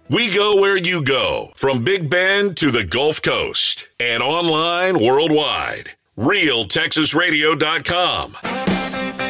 We go where you go, from Big Bend to the Gulf Coast and online worldwide. RealTexasRadio.com.